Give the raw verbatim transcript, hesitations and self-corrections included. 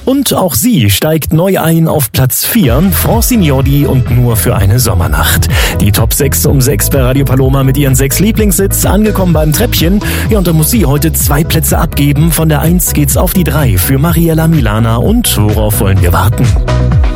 Und auch sie steigt neu ein auf Platz vier, Francine Jordi und Nur für eine Sommernacht. Die Top sechs um sechs bei Radio Paloma mit ihren sechs Lieblingssitz angekommen beim Treppchen. Ja, und da muss sie heute zwei Plätze abgeben. Von der eins geht's auf die drei für Mariella Milana und Worauf wollen wir warten?